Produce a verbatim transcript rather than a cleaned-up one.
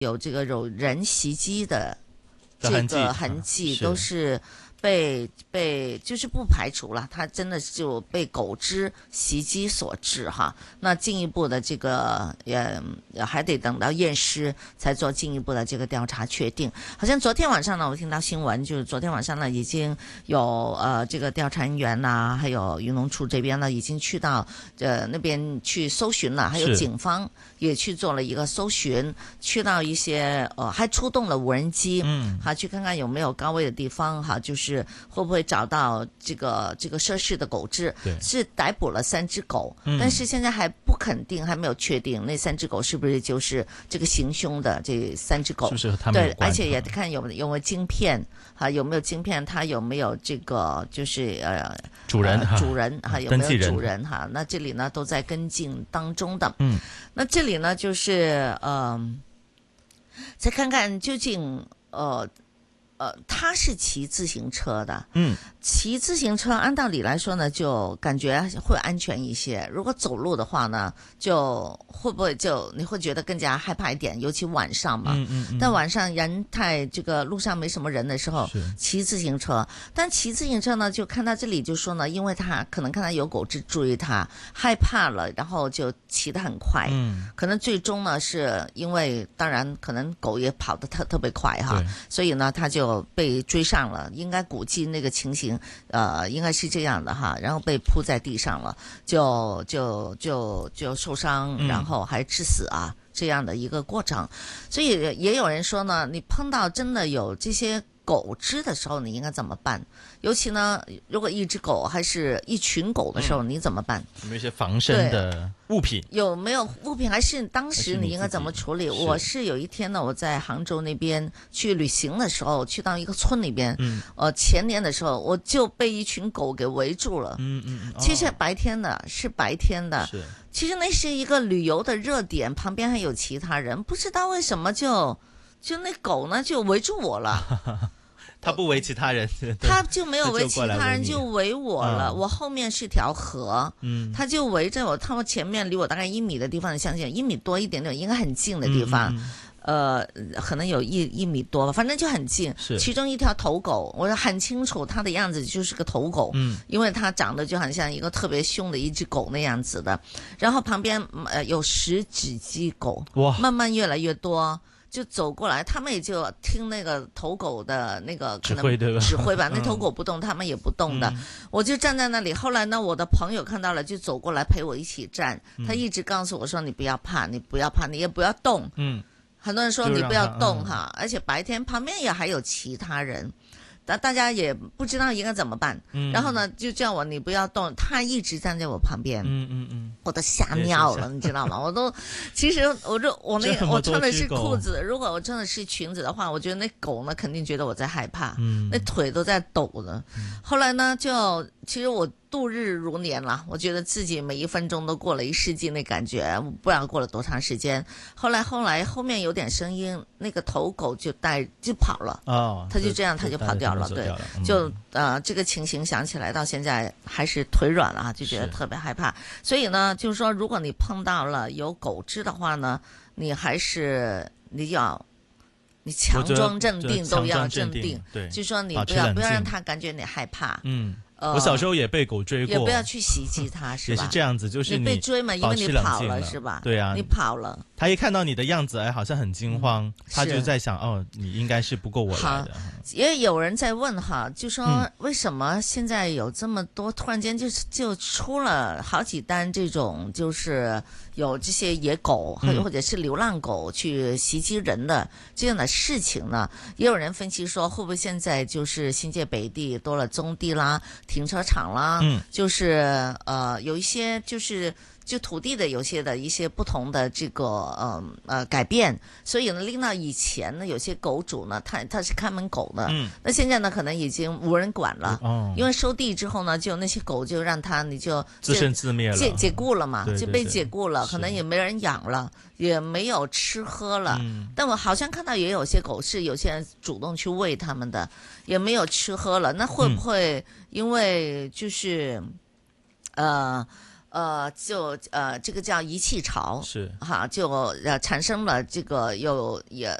有这个有人袭击的这个痕迹，都是被被就是不排除了，它真的就被狗只袭击所致哈。那进一步的这个也还得等到验尸才做进一步的这个调查确定。好像昨天晚上呢，我听到新闻，就是昨天晚上呢已经有呃这个调查人员呐、啊，还有渔农处这边呢已经去到呃那边去搜寻了，还有警方也去做了一个搜寻，去到一些呃还出动了无人机，嗯，好去看看有没有高危的地方哈，就是会不会找到这个这个涉事的狗只，是逮捕了三只狗、嗯，但是现在还不肯定，还没有确定那三只狗是不是就是这个行凶的这三只狗， 是不是和他们有关？ 对，而且也看有有没有晶片，哈，有没有晶片，它有没有这个就是呃主人、 呃、主人哈，有没有主人哈？ 人那这里呢都在跟进当中的，嗯，那这里呢就是呃，再看看究竟呃。呃，他是骑自行车的，嗯，骑自行车按道理来说呢，就感觉会安全一些。如果走路的话呢，就会不会就你会觉得更加害怕一点，尤其晚上嘛。嗯嗯嗯。但晚上人太这个路上没什么人的时候，骑自行车。但骑自行车呢，就看到这里就说呢，因为他可能看到有狗只追他，害怕了，然后就骑得很快。嗯。可能最终呢，是因为当然可能狗也跑得特特别快哈，所以呢他就。被追上了，应该估计那个情形，呃，应该是这样的哈，然后被扑在地上了，就就就就受伤，然后还致死啊，嗯、这样的一个过程。所以也有人说呢，你碰到真的有这些狗只的时候，你应该怎么办？尤其呢，如果一只狗还是一群狗的时候，嗯、你怎么办？ 有没有一些防身的物品？ 有没有物品？还是当时你应该怎么处理？是我是有一天呢，我在杭州那边去旅行的时候，去到一个村里边，嗯，呃，前年的时候我就被一群狗给围住了，嗯嗯，哦、其实白天的是白天的，是，其实那是一个旅游的热点，旁边还有其他人，不知道为什么就就那狗呢就围住我了。 他不围其他人， 他就没有围其他人，就围我了。嗯、我后面是条河，嗯，他就围着我，他们前面离我大概一米的地方，相信一米多一点点，应该很近的地方，嗯、呃，可能有一一米多吧，反正就很近。是，其中一条头狗，我很清楚它的样子就是个头狗，嗯，因为它长得就很像一个特别凶的一只狗那样子的。然后旁边呃有十几只狗，哇，慢慢越来越多。就走过来，他们也就听那个头狗的那个可能指挥吧，那头狗不动，他们也不动的。嗯、我就站在那里。后来呢，我的朋友看到了，就走过来陪我一起站。嗯、他一直告诉我说：“你不要怕，你不要怕，你也不要动。”嗯，很多人说你不要动哈，嗯、而且白天旁边也还有其他人。但大家也不知道应该怎么办，嗯、然后呢，就叫我你不要动，他一直站在我旁边，嗯嗯嗯，我都吓尿了，你知道吗？我都，其实我就我那个我穿的是裤子，如果我穿的是裙子的话，我觉得那狗呢肯定觉得我在害怕，嗯、那腿都在抖呢。嗯、后来呢，就其实我度日如年了，我觉得自己每一分钟都过了一世纪那感觉，不知道过了多长时间。后来后来后面有点声音，那个头狗就带就跑了，哦，他就这样他就跑掉了。对，嗯、就呃这个情形想起来到现在还是腿软了啊，就觉得特别害怕。所以呢，就是说，如果你碰到了有狗只的话呢，你还是你要你强装镇定，都要镇定。对，就说你不要不要让他感觉你害怕。嗯。 我小时候也被狗追过， 也不要去袭击它，是吧？ 也是这样子，就是你被追嘛，因为你跑了，是吧？ 对啊， 你跑了。 他一看到你的样子，哎，好像很惊慌，嗯、他就在想，哦，你应该是不够我来的。 也有人在问哈，就说为什么现在有这么多，突然间就就出了好几单这种，就是有这些野狗或者或者是流浪狗去袭击人的这样的事情呢？也有人分析说，会不会现在就是新界北地多了棕地啦？停车场啦，嗯，就是呃有一些就是就土地的有些的一些不同的这个呃呃改变，所以呢拎到以前呢有些狗主呢他他是看门狗的，嗯，那现在呢可能已经无人管了，哦，因为收地之后呢就那些狗就让它你就自生自灭了， 解解雇了嘛， 对对对， 就被解雇了，可能也没人养了，也没有吃喝了，嗯，但我好像看到也有些狗是有些人主动去喂它们的，也没有吃喝了，那会不会因为就是，呃呃，就呃，这个叫一气潮， 是哈，就呃产生了这个有也